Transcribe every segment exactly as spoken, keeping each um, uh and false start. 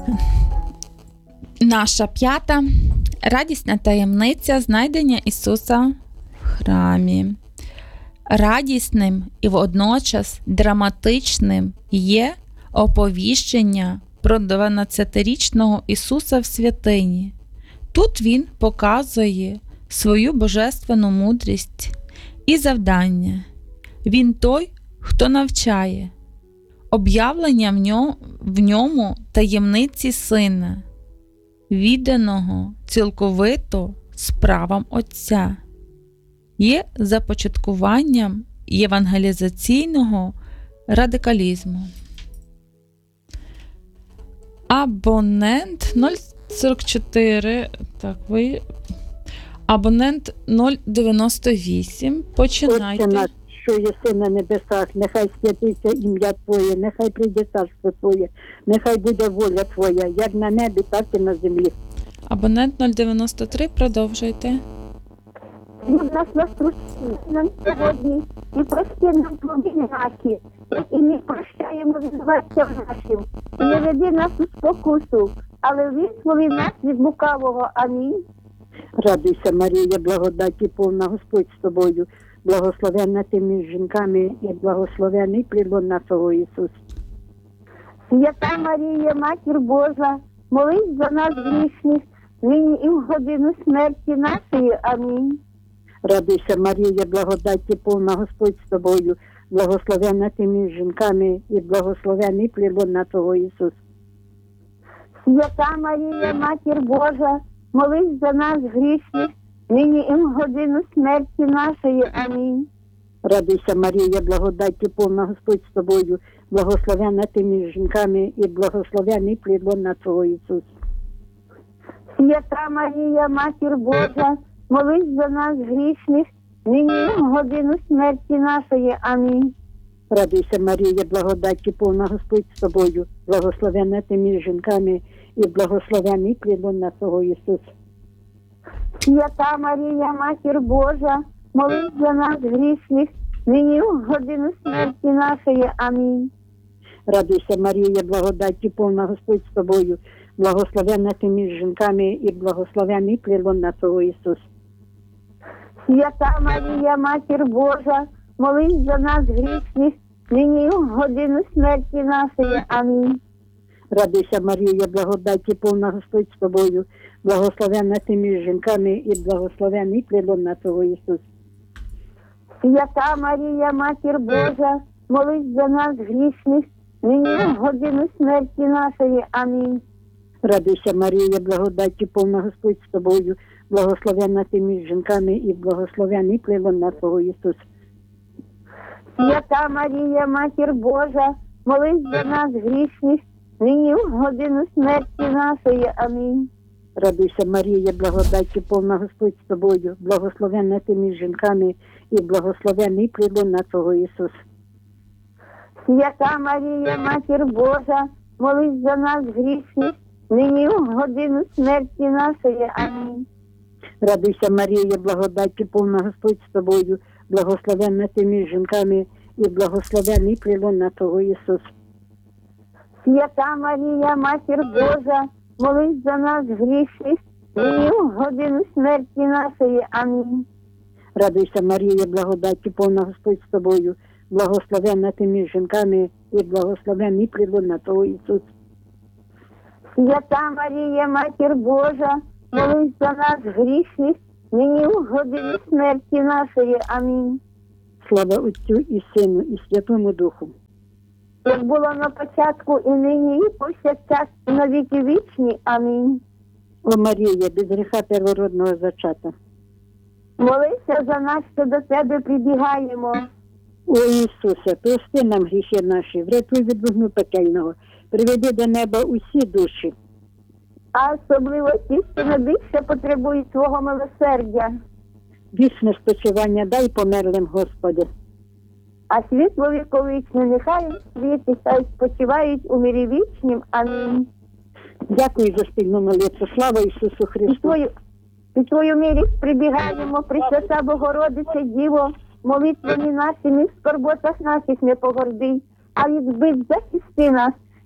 Наша п'ята радісна таємниця знайдення Ісуса в храмі. Радісним і водночас драматичним є оповіщення про дванадцятирічного Ісуса в святині. Тут Він показує свою божественну мудрість і завдання. Він той, хто навчає. Об'явлення в ньому, в ньому таємниці Сина, відданого цілковито справам Отця, є започаткуванням євангелізаційного радикалізму. Абонент нуль сорок чотири, так, ви, абонент нуль дев'яносто вісім, починайте. Отче наш, що єси на небесах, нехай святиться ім'я Твоє, нехай прийде царство Твоє, нехай буде воля Твоя, як на небі, так і на землі. Абонент нуль дев'яносто три, продовжуйте. Від нас настручи нам сьогодні і прости нам провини наші, і ми прощаємо винуватцям нашим. І не веди нас у спокусу, але визволи нас від лукавого. Амінь. Радуйся, Марія, благодаті повна, Господь з тобою, благословенна ти між жінками і благословений плід нашого Ісус. Свята Марія, Матір Божа, молись за нас грішних, нині і в годину смерті нашої. Амінь. Радуйся, Марія, благодаті повна, Господь з тобою, благословенна ти між жінками і благословений плід нашого Ісус. Свята Марія, Матір Божа, молись за нас грішних, нині і в годину смерті нашої. Амінь. Радуйся, Марія, благодаті повна, Господь з тобою, благословенна ти між жінками і благословений плід нашого Ісус. Свята Марія, Матір Божа, молись за нас грішних, нині і в годину смерті нашої. Амінь. Радуйся, Марія, благодаті повна, Господь з тобою, благословенна ти між жінками і благословений плід нашого Ісус. Свята Марія, Матір Божа, молись за нас грішних, нині в годину смерті нашої. Амінь. Радуйся, Марія, благодаті повна, Господь з тобою, благословенна ти між жінками і благословений плід нашого Ісус. Свята Марія, Матір Божа, молись за нас грішних, нині в годину смерті нашої. Амінь. Радуйся, Марія, благодаті повна, Господь з тобою, благословенна ти між жінками і благословений плід нашого Ісус. Свята Марія, Матір Божа, молись за нас грішних, нині в годину смерті нашої. Амінь. Радуйся, Марія, благодаті повна, Господь з тобою, благословенна ти між жінками і благословений плід нашого Ісус. Свята Марія, Матір Божа, молись за нас грішних, нині в годину смерті нашої. Амінь. Радуйся, Марія, благодаті повна, Господь з тобою, благословенна ти між жінками і благословений плід нашого Ісус. Свята Марія, Матір Божа, молись за нас грішних, нині в годину смерті нашої. Амінь. Радуйся, Марія, благодаті повна, Господь з тобою, благословенна ти між жінками і благословений плід нашого Ісус. Свята Марія, Матір Божа, молись за нас грішних, нині в годину смерті нашої. Амінь. Радуйся, Марія, благодаті повна, Господь з тобою, благословенна ти між жінками і благословений плід нашого Ісус. Свята Марія, Матір Божа, молись за нас грішних, нині в годину смерті нашої. Амінь. Слава Отцю і Сину і Святому Духу. Як було на початку, і нині, і повсякчас, і на віки вічні. Амінь. О Марія, без гріха первородного зачата. Молися за нас, що до тебе прибігаємо. О Ісусе, прости нам гріхи наші, врятуй від вогню пекельного, приведи до неба усі душі. А особливо ті, що найбільше потребують твого милосердя. Вічне спочивання дай померлим, Господи. А світло віковічне нехай світить, та й спочивають у мирі вічнім. Амінь. Дякую за спільну молитву. Слава Ісусу І Христу. твою, і твою милість прибігаємо, Пресвята Богородице Діво, молитвами нашими в скорботах наших не погорди, а від бид захисти нас,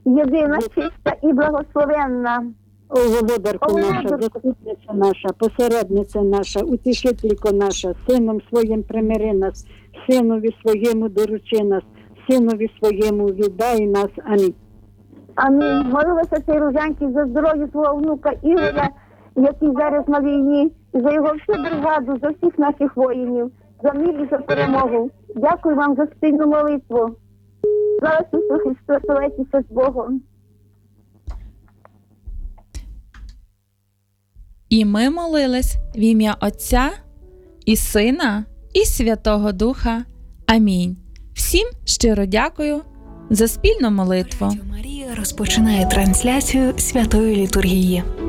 єдина, чиста і благословенна. О, володарко О, наша, володарко. заступниця наша, посередниця наша, утішителько наша, сином своїм примири нас, синові своєму доручи нас, синові своєму віддай нас. Амінь. Амінь. Молилася цей Ружанки за здоров'я свого внука Ігоря, який зараз на війні, і за його всю бригаду, за всіх наших воїнів, за мир і за перемогу. Дякую вам за спільну молитву. Слава Ісусу Христу, славіться з Богом. І ми молились в ім'я Отця і Сина і Святого Духа. Амінь. Всім щиро дякую за спільну молитву. Радіо Марія розпочинає трансляцію святої літургії.